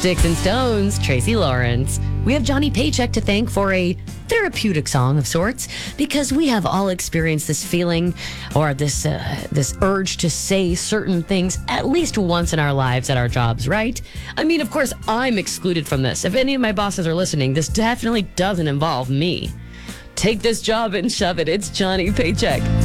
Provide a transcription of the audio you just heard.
Sticks and Stones, Tracy Lawrence. We have Johnny Paycheck to thank for a therapeutic song of sorts, because we have all experienced this feeling or this urge to say certain things at least once in our lives at our jobs, right? I mean, of course, I'm excluded from this. If any of my bosses are listening, this definitely doesn't involve me. Take this job and shove it. It's Johnny Paycheck.